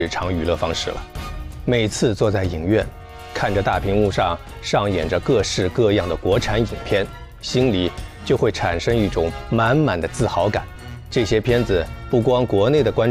日常娱乐方式了。每次坐在影院，看着大屏幕上上演着各式各样的国产影片，心里就会产生一种满满的自豪感。这些片子不光国内的观众